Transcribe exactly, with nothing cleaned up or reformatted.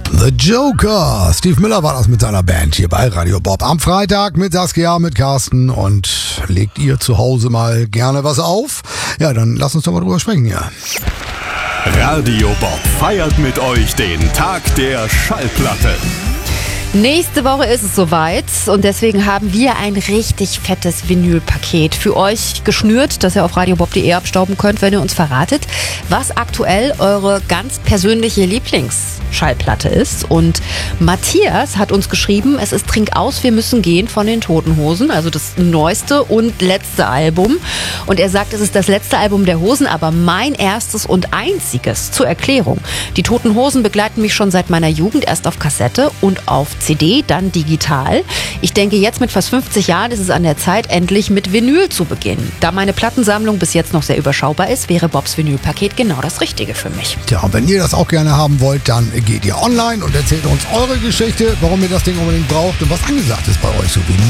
The Joker. Steve Miller war das mit seiner Band hier bei Radio Bob. Am Freitag mit Saskia, mit Carsten. Und legt ihr zu Hause mal gerne was auf? Ja, dann lass uns doch mal drüber sprechen hier. Radio Bob feiert mit euch den Tag der Schallplatte. Nächste Woche ist es soweit und deswegen haben wir ein richtig fettes Vinylpaket für euch geschnürt, das ihr auf radiobob punkt de abstauben könnt, wenn ihr uns verratet, was aktuell eure ganz persönliche Lieblingsschallplatte ist. Und Matthias hat uns geschrieben, es ist Trink aus, wir müssen gehen von den Toten Hosen, also das neueste und letzte Album. Und er sagt, es ist das letzte Album der Hosen, aber mein erstes und einziges. Zur Erklärung: Die Toten Hosen begleiten mich schon seit meiner Jugend, erst auf Kassette und auf C D, dann digital. Ich denke, jetzt mit fast fünfzig Jahren ist es an der Zeit, endlich mit Vinyl zu beginnen. Da meine Plattensammlung bis jetzt noch sehr überschaubar ist, wäre Bobs Vinylpaket genau das Richtige für mich. Tja, und wenn ihr das auch gerne haben wollt, dann geht ihr online und erzählt uns eure Geschichte, warum ihr das Ding unbedingt braucht und was angesagt ist bei euch, so wie